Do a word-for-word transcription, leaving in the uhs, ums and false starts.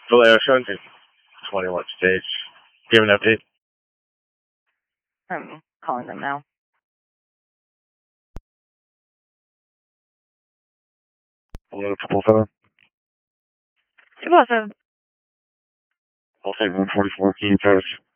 Valero seventeen twenty-one stage. Give an update. I'm calling them now. Hello, triple seven. Triple seven. I'll take one forty-four. Can you pass?